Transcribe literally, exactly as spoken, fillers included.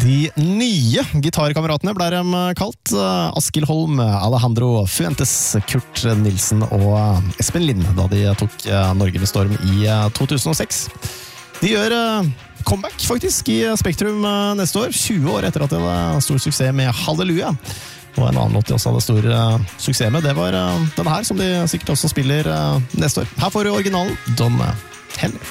De nye gitarkameratene ble de kalt. Askild Holm, Alejandro Fuentes, Kurt Nilsen og Espen Lind, da de tok Norge med storm i to tusen og seks. De gjør comeback faktisk i Spektrum neste år, tjue år etter at det var stor suksess med Halleluja. Og en annen låt de også hadde stor suksess med, det var denne her, som de sikkert også spiller neste år. Her får du originalen, Don Henley.